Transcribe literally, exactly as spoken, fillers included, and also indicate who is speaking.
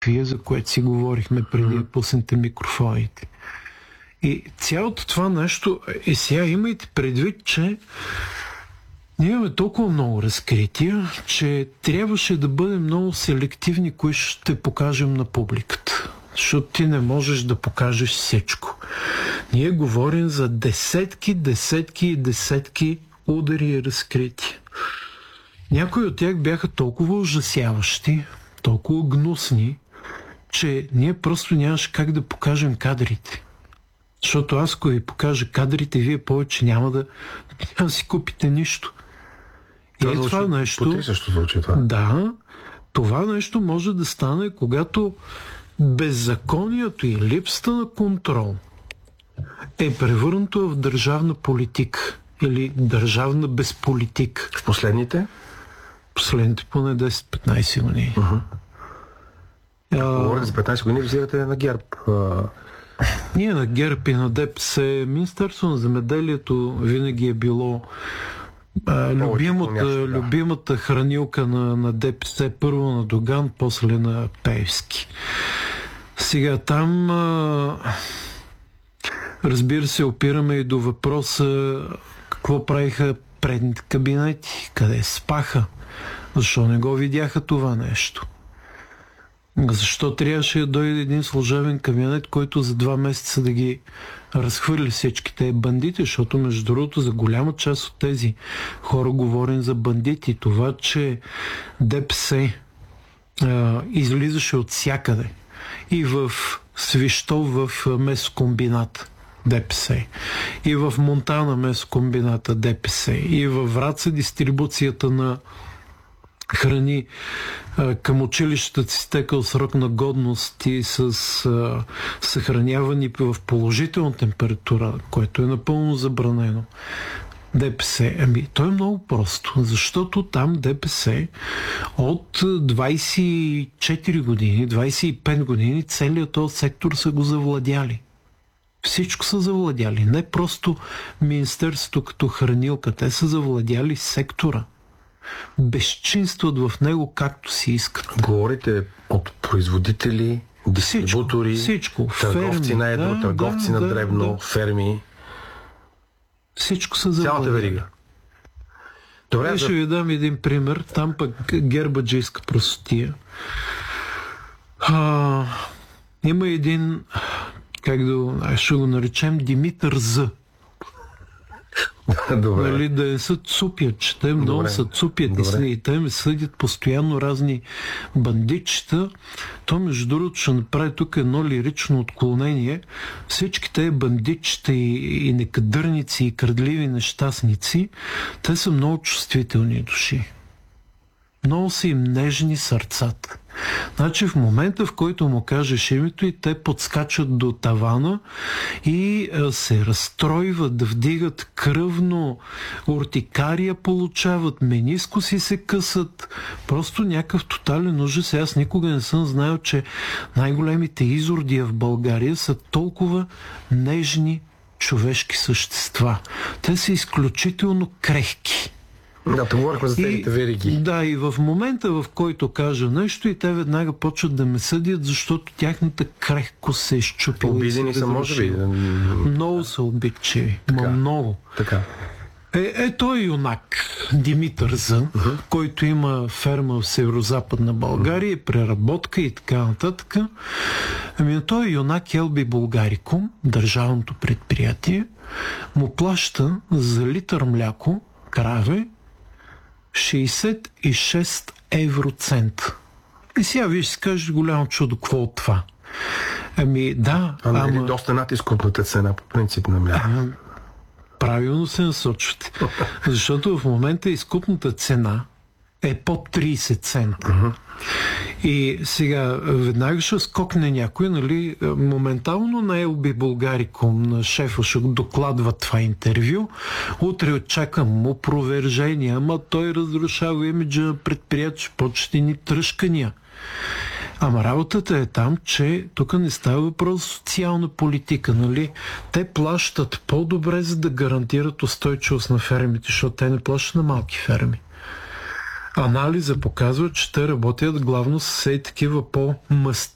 Speaker 1: София, за което си говорихме преди да пуснете микрофоните. И цялото това нещо, е сега имайте предвид, че ние имаме толкова много разкрития, че трябваше да бъдем много селективни, кои ще покажем на публиката. Защото ти не можеш да покажеш всичко. Ние говорим за десетки, десетки и десетки удари и разкрития. Някои от тях бяха толкова ужасяващи, толкова гнусни, че ние просто нямаше как да покажем кадрите. Защото аз, ако ви покажа кадрите, вие повече няма да, няма да си купите нищо. И това, това нещо...
Speaker 2: Потресащо звучи това.
Speaker 1: Да, това нещо може да стане, когато беззаконието и липсата на контрол е превърнато в държавна политика или държавна безполитика.
Speaker 2: В последните?
Speaker 1: Последните поне десет-петнайсет години.
Speaker 2: Uh-huh.
Speaker 1: А...
Speaker 2: Говорите за петнайсет години, взирате на ГЕРБ. А...
Speaker 1: Ние на ГЕРБ и на ДПС, Министерство на земеделието винаги е било а, любимата, място, да. любимата хранилка на, на ДПС, първо на Доган, после на Пеевски. Сега там а, разбира се, опираме и до въпроса какво правиха предните кабинети, къде спаха, защо не го видяха това нещо. Защо трябваше да дойде един служебен кабинет, който за два месеца да ги разхвърли всички тези бандити, защото между другото за голяма част от тези хора говорим за бандити. Това, че ДПС а, излизаше от всякъде и в Свищов в месокомбината ДПС, и в Монтана месокомбината ДПС, и във Враца дистрибуцията на храни а, към училищата си стекал срок на годност и с а, съхранявани в положителна температура, което е напълно забранено. ДПС, ами, то е много просто, защото там ДПС от двайсет и четири години, двайсет и пет години целият този сектор са го завладяли. Всичко са завладяли. Не просто министерството като хранилка, те са завладяли сектора. Безчинстват в него както си искат.
Speaker 2: Говорите от производители, дистрибутори,
Speaker 1: всичко, всичко.
Speaker 2: Търговци ферми, на едно, да, търговци да, на дребно, да, ферми.
Speaker 1: Всичко са завладяли.
Speaker 2: Цялата верига.
Speaker 1: Добре, ще да... ви дам един пример. Там пък гербаджийска простотия. А, има един, как да ще го наречем, Димитър З.
Speaker 2: Добре.
Speaker 1: Нали, да не са цупят, че те много са цупят и те ме съдят постоянно разни бандитчета. То, между другото, ще направи тук едно лирично отклонение. Всички те бандитчета и, и некадърници и крадливи нещастници, те са много чувствителни души. Много са им нежни сърцата. Значи в момента, в който му кажеш името, и те подскачат до тавана и а, се разстройват, вдигат кръвно, уртикария получават, мениско си се късат. Просто някакъв тотален ужас. Аз никога не съм знаел, че най-големите изордия в България са толкова нежни човешки същества. Те са изключително крехки.
Speaker 2: Да, те говорихме за тези вериги.
Speaker 1: Да, и в момента, в който кажа нещо, и те веднага почват да ме съдят, защото тяхната крехкост се е изчупила.
Speaker 2: Обидени са, може би.
Speaker 1: Много са обидчиви. Ма много.
Speaker 2: Така.
Speaker 1: Е, е той юнак, Димитър З, uh-huh. който има ферма в северо-западна България, uh-huh. преработка и така нататък. Ами той юнак Ел Би Булгарикум, държавното предприятие, му плаща за литър мляко, краве, шейсет и шест евроцента. И сега виж си кажеш голямо чудо, какво от това? Ами да,
Speaker 2: ама... Ама доста над изкупната цена по принцип на мляко.
Speaker 1: Правилно се насочвате. Защото в момента изкупната цена е под трийсет цента. Uh-huh. И сега веднага ще скокне някой, нали, моментално на Ел Би Булгарикум, на шефа ще докладва това интервю. Утре очаквам му опровержение, ама той разрушава имиджа на предприятие, почти ни тръшкания. Ама работата е там, че тук не става въпрос за социална политика, нали? Те плащат по-добре, за да гарантират устойчивост на фермите, защото те не плащат на малки ферми. Анализа показва, че те работят главно с все такива по-мъсти